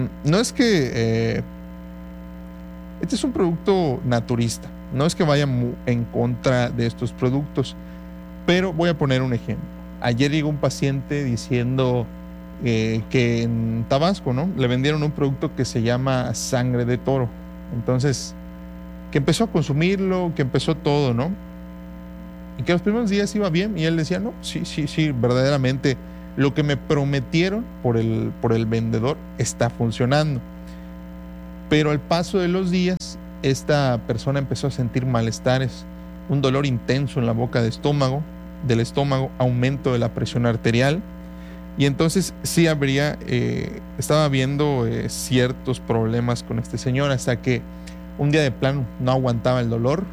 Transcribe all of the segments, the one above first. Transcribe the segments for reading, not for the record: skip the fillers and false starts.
No es que este es un producto naturista, no es que vaya en contra de estos productos, pero voy a poner un ejemplo. Ayer llegó un paciente diciendo que en Tabasco, ¿no? Le vendieron un producto que se llama sangre de toro. Entonces, que empezó a consumirlo, que empezó todo, ¿no? Y que los primeros días iba bien y él decía, no, sí, verdaderamente lo que me prometieron por el vendedor está funcionando. Pero al paso de los días, esta persona empezó a sentir malestares, un dolor intenso en la boca del estómago, aumento de la presión arterial. Y entonces sí estaba habiendo ciertos problemas con este señor, hasta que un día de plano no aguantaba el dolor,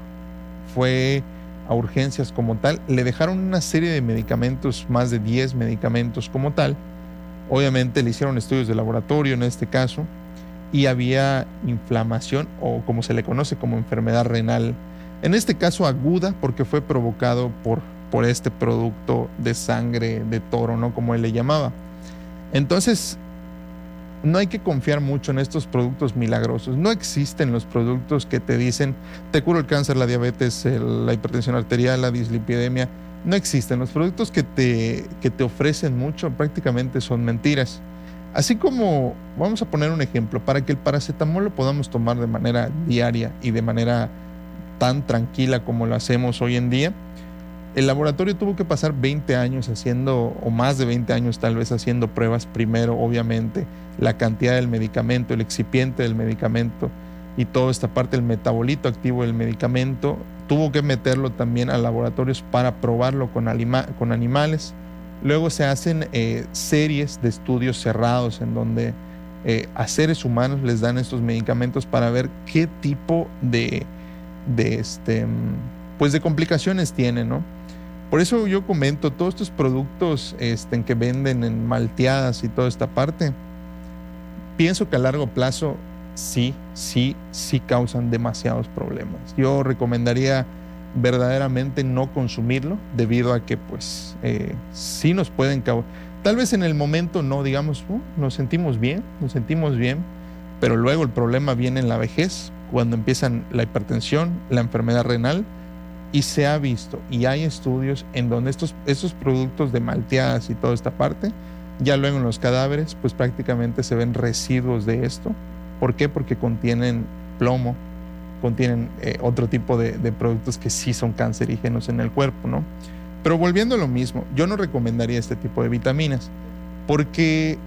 fue a urgencias como tal, le dejaron una serie de medicamentos, más de 10 medicamentos como tal. Obviamente le hicieron estudios de laboratorio en este caso, y había inflamación, o como se le conoce como enfermedad renal, en este caso aguda, porque fue provocado por este producto de sangre de toro, ¿no? Como él le llamaba. Entonces, no hay que confiar mucho en estos productos milagrosos. No existen los productos que te dicen, te curo el cáncer, la diabetes, la hipertensión arterial, la dislipidemia. No existen. Los productos que te ofrecen mucho prácticamente son mentiras. Así como, vamos a poner un ejemplo, para que el paracetamol lo podamos tomar de manera diaria y de manera tan tranquila como lo hacemos hoy en día, el laboratorio tuvo que pasar 20 años haciendo, o más de 20 años tal vez, haciendo pruebas. Primero, obviamente, la cantidad del medicamento, el excipiente del medicamento y toda esta parte, el metabolito activo del medicamento, tuvo que meterlo también a laboratorios para probarlo con animales. Luego se hacen series de estudios cerrados en donde a seres humanos les dan estos medicamentos para ver qué tipo de complicaciones tienen, ¿no? Por eso yo comento, todos estos productos que venden en malteadas y toda esta parte, pienso que a largo plazo sí causan demasiados problemas. Yo recomendaría verdaderamente no consumirlo, debido a que pues sí nos pueden causar, tal vez en el momento no, digamos, nos sentimos bien, pero luego el problema viene en la vejez, cuando empiezan la hipertensión, la enfermedad renal. Y se ha visto, y hay estudios en donde estos productos de malteadas y toda esta parte, ya luego en los cadáveres, pues prácticamente se ven residuos de esto. ¿Por qué? Porque contienen plomo, contienen otro tipo de productos que sí son cancerígenos en el cuerpo, ¿no? Pero volviendo a lo mismo, yo no recomendaría este tipo de vitaminas, porque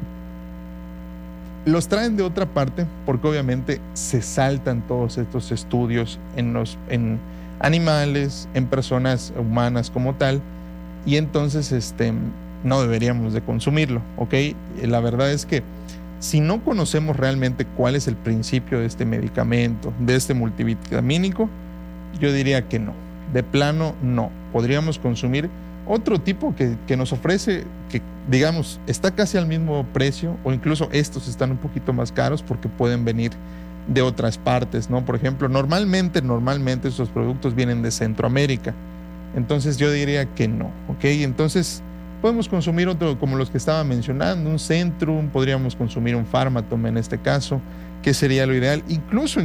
los traen de otra parte, porque obviamente se saltan todos estos estudios en animales, en personas humanas como tal, y entonces no deberíamos de consumirlo, ¿ok? La verdad es que si no conocemos realmente cuál es el principio de este medicamento, de este multivitamínico, yo diría que no, de plano no. Podríamos consumir otro tipo que nos ofrece, que digamos está casi al mismo precio, o incluso estos están un poquito más caros porque pueden venir de otras partes, ¿no? Por ejemplo, normalmente estos productos vienen de Centroamérica. Entonces yo diría que no, ¿ok? Entonces podemos consumir otro, como los que estaba mencionando, un Centrum, podríamos consumir un Pharmatom en este caso, que sería lo ideal. Incluso,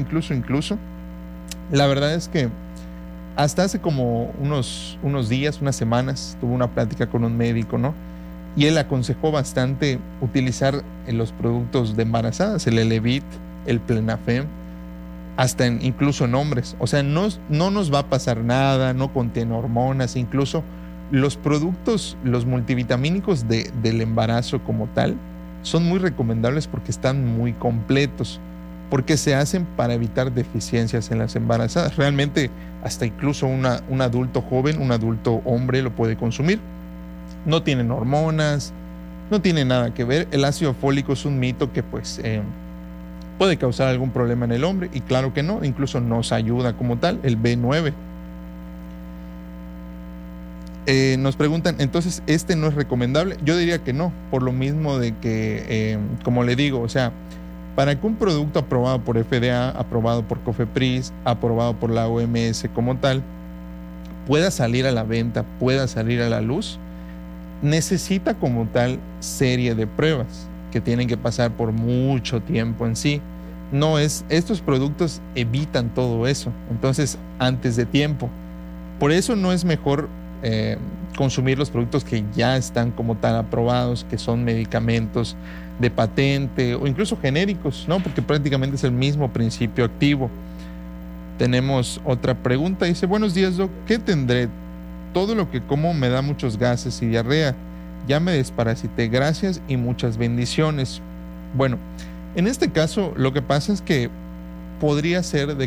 la verdad es que hasta hace como unos días, unas semanas, tuve una plática con un médico, ¿no? Y él aconsejó bastante utilizar los productos de embarazadas, el Elevit, el Plenafem, hasta incluso en hombres. O sea, no nos va a pasar nada, no contiene hormonas. Incluso los productos, los multivitamínicos del embarazo como tal, son muy recomendables porque están muy completos, porque se hacen para evitar deficiencias en las embarazadas. Realmente hasta incluso un adulto joven, un adulto hombre lo puede consumir. No tienen hormonas, no tiene nada que ver. El ácido fólico es un mito que pues puede causar algún problema en el hombre, y claro que no, incluso nos ayuda como tal, el B9. Nos preguntan, entonces, ¿este no es recomendable? Yo diría que no, por lo mismo de que, como le digo, o sea, para que un producto aprobado por FDA, aprobado por COFEPRIS, aprobado por la OMS como tal, pueda salir a la venta, pueda salir a la luz, necesita como tal serie de pruebas, que tienen que pasar por mucho tiempo en sí. No es, estos productos evitan todo eso, entonces antes de tiempo. Por eso no es mejor consumir los productos que ya están como tal aprobados, que son medicamentos de patente o incluso genéricos, ¿no? Porque prácticamente es el mismo principio activo. Tenemos otra pregunta, dice: buenos días, Doc, ¿qué tendré? Todo lo que como me da muchos gases y diarrea. Ya me desparasité, gracias y muchas bendiciones. Bueno, en este caso lo que pasa es que podría ser de